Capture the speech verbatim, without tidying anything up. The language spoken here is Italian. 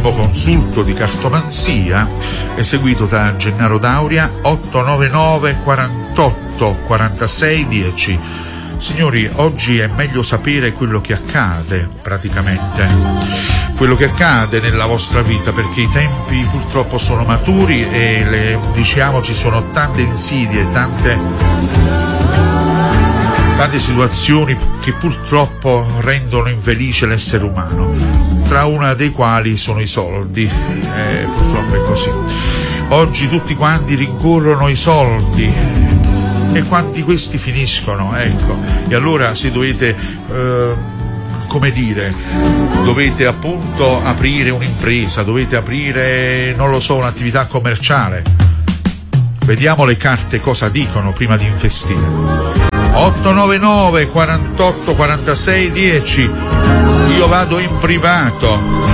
primo consulto di cartomanzia eseguito da Gennaro Dauria, otto nove nove quarantotto quarantasei dieci. Signori, oggi è meglio sapere quello che accade, praticamente, quello che accade nella vostra vita, perché i tempi purtroppo sono maturi e le, diciamo ci sono tante insidie, tante, tante situazioni che purtroppo rendono infelice l'essere umano, tra una dei quali sono i soldi, eh, purtroppo è così. Oggi tutti quanti rincorrono i soldi. E quanti questi finiscono, ecco, e allora se dovete, eh, come dire, dovete appunto aprire un'impresa, dovete aprire, non lo so, un'attività commerciale. Vediamo le carte cosa dicono prima di investire. otto nove nove quarantotto quarantasei dieci. Io vado in privato.